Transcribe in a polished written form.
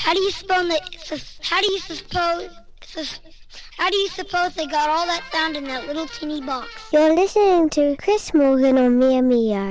How do you suppose they got all that sound in that little teeny box? You're listening to Chris Morgan on Mia Mia.